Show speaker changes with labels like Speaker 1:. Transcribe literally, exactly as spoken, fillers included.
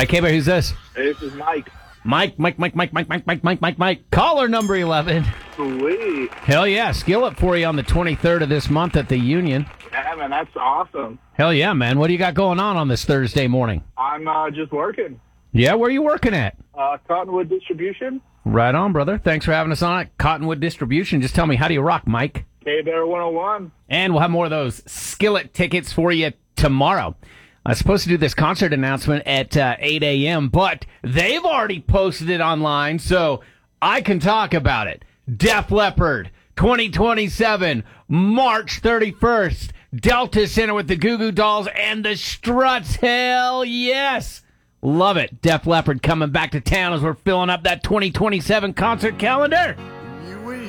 Speaker 1: Hi, K-Bear, who's this?
Speaker 2: Hey, this is Mike.
Speaker 1: Mike, Mike, Mike, Mike, Mike, Mike, Mike, Mike, Mike, Mike. Caller number eleven.
Speaker 2: Sweet.
Speaker 1: Hell yeah, skillet for you on the twenty-third of this month at the Union.
Speaker 2: Yeah, man, that's awesome.
Speaker 1: Hell yeah, man. What do you got going on on this Thursday morning?
Speaker 2: I'm uh, just working.
Speaker 1: Yeah, where are you working at?
Speaker 2: Uh, Cottonwood Distribution.
Speaker 1: Right on, brother. Thanks for having us on it. Cottonwood Distribution. Just tell me, how do you rock, Mike?
Speaker 2: K-Bear one oh one.
Speaker 1: And we'll have more of those skillet tickets for you tomorrow. I was supposed to do this concert announcement at uh, eight a.m., but they've already posted it online, so I can talk about it. Def Leppard, twenty twenty-seven, March thirty-first, Delta Center with the Goo Goo Dolls and the Struts. Hell yes! Love it. Def Leppard coming back to town as we're filling up that twenty twenty-seven concert calendar.